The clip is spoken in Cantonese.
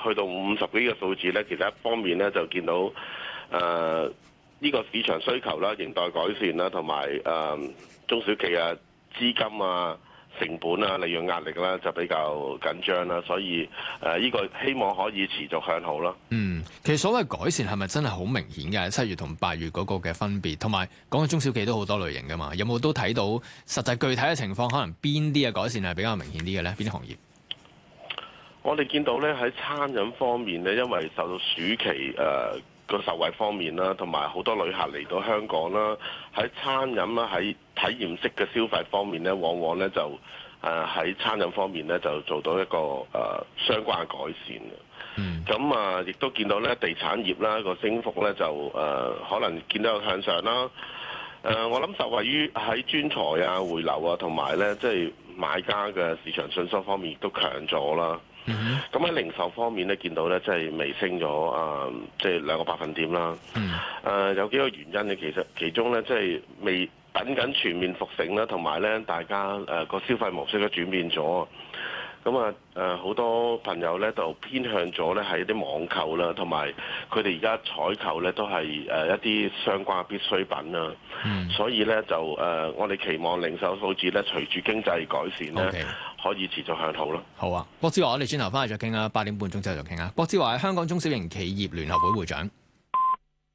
去到50幾個數字咧，其實一方面咧就見到呢個市場需求啦，仍待改善啦，同埋中小企啊資金啊成本啊利潤壓力啦就比較緊張啦，所以呢個希望可以持續向好啦。 其實所謂改善係咪真係好明顯嘅？7月同8月嗰個嘅分別，同埋講嘅中小企都好多類型㗎嘛，有冇都睇到實際具體嘅情況？可能邊啲嘅改善係比較明顯啲嘅咧？邊啲行業？我哋見到咧喺餐飲方面咧，因為受到暑期個受惠方面啦，同埋好多旅客嚟到香港啦，喺餐飲啦，喺體驗式嘅消費方面咧，往往咧就喺餐飲方面咧就做到一個相關嘅改善嘅。咁亦都見到咧地產業啦個升幅咧就可能見到有向上啦。我諗受惠於喺專才啊、回流啊，同埋咧即係買家嘅市場信心方面亦都強咗啦。咁喺零售方面咧，見到咧即係微升咗即係2個百分點啦。有幾個原因嘅，其中咧即係未等緊全面復盛啦，同埋咧大家個消費模式都轉變咗。咁好多朋友咧就偏向咗咧係一啲網購啦，同埋佢哋而家採購咧都係一啲相關必需品啦。所以咧就我哋期望零售數字咧隨住經濟改善咧，可以持續向好咯。 好啊，郭志華，我哋轉頭翻嚟再傾啊，8點半鐘之後再傾啊。郭志華係香港中小型企業聯合會會長。